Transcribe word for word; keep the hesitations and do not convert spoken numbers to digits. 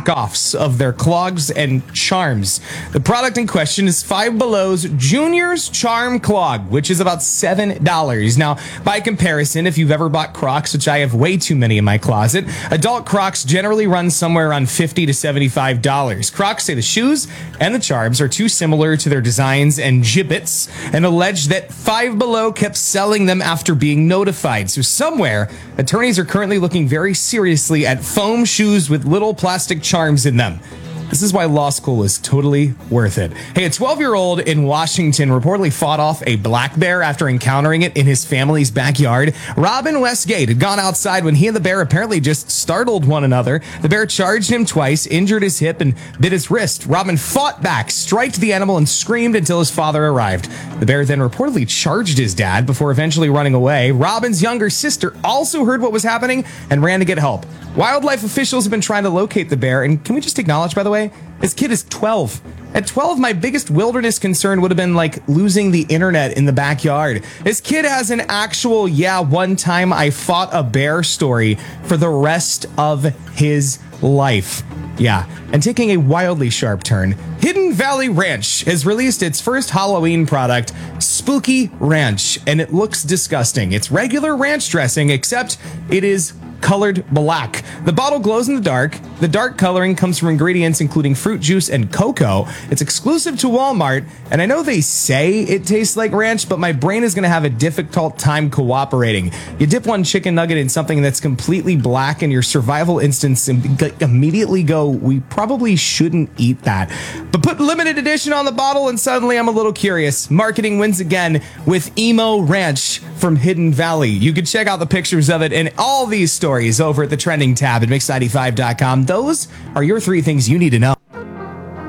knockoffs of their clogs and charms. The product in question is Five Below's Junior's Charm Clog, which is about seven dollars. Now, by comparison, if you've ever bought Crocs, which I have way too many in my closet, adult Crocs generally run somewhere around fifty to seventy-five dollars. Crocs say the shoes and the charms are too similar to their designs and gibbets, and allege that Five Below kept selling them after being notified. So somewhere, attorneys are currently looking very seriously at foam shoes with little plastic charms in them. This is why law school is totally worth it. Hey, a twelve-year-old in Washington reportedly fought off a black bear after encountering it in his family's backyard. Robin Westgate had gone outside when he and the bear apparently just startled one another. The bear charged him twice, injured his hip, and bit his wrist. Robin fought back, striked the animal, and screamed until his father arrived. The bear then reportedly charged his dad before eventually running away. Robin's younger sister also heard what was happening and ran to get help. Wildlife officials have been trying to locate the bear, and can we just acknowledge, by the way, this kid is twelve. At twelve, my biggest wilderness concern would have been like losing the internet in the backyard. This kid has an actual, yeah, one time I fought a bear story for the rest of his life. Yeah, and taking a wildly sharp turn, Hidden Valley Ranch has released its first Halloween product, Spooky Ranch, and it looks disgusting. It's regular ranch dressing, except it is colored black. The bottle glows in the dark. The dark coloring comes from ingredients including fruit juice and cocoa. It's exclusive to Walmart, and I know they say it tastes like ranch, but my brain is going to have a difficult time cooperating. You dip one chicken nugget in something that's completely black, and your survival instincts immediately go, we probably shouldn't eat that. But put limited edition on the bottle, and suddenly I'm a little curious. Marketing wins again with Emo Ranch from Hidden Valley. You can check out the pictures of it and all these stories over at the trending tab at mix ninety-five dot com. Those are your three things you need to know.